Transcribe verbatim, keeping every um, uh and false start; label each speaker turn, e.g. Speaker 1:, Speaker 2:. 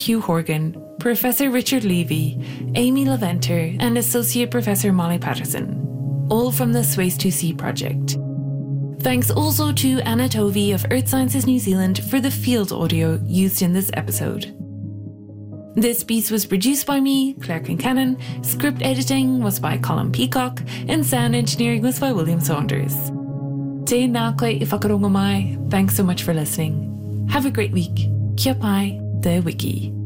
Speaker 1: Hugh Horgan, Professor Richard Levy, Amy Leventer, and Associate Professor Molly Patterson, all from the Space two C project. Thanks also to Anna Tovey of Earth Sciences New Zealand for the field audio used in this episode. This piece was produced by me, Claire Kincannon, script editing was by Colin Peacock, and sound engineering was by William Saunders. Te nākoe I whakarongo mai. Thanks so much for listening. Have a great week. Kia pai, the wiki.